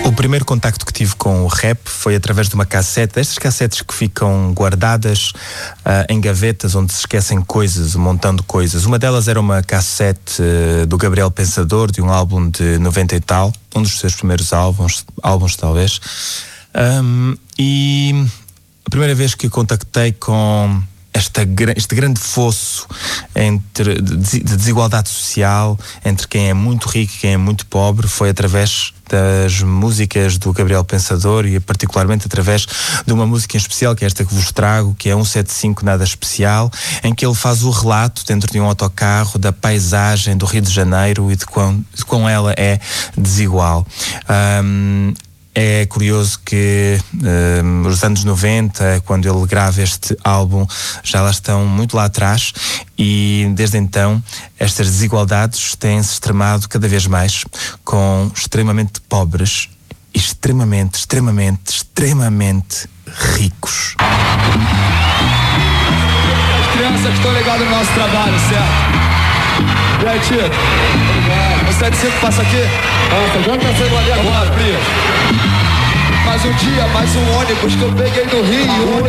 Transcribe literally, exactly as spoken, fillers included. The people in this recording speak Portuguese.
O primeiro contacto que tive com o rap foi através de uma cassete, destas cassetes que ficam guardadas uh, em gavetas onde se esquecem coisas, montando coisas. Uma delas era uma cassete uh, do Gabriel Pensador, de um álbum de noventa e tal, um dos seus primeiros álbuns, álbuns talvez. Um, e a primeira vez que contactei com Esta, este grande fosso entre, de, de desigualdade social entre quem é muito rico e quem é muito pobre foi através das músicas do Gabriel Pensador e particularmente através de uma música em especial, que é esta que vos trago, que é cento e setenta e cinco Nada Especial, em que ele faz o relato dentro de um autocarro da paisagem do Rio de Janeiro e de quão, de quão ela é desigual. Um, É curioso que um, os anos noventa, quando ele grava este álbum, já lá estão muito lá atrás e desde então estas desigualdades têm-se extremado cada vez mais, com extremamente pobres e extremamente, extremamente, extremamente ricos. As crianças que estão ligadas no nosso trabalho, certo? E aí, tio? Obrigado. O sete cinco passa aqui? Passa, já tá saindo ali agora, Pri. Mais um dia, mais um ônibus que eu peguei no Rio.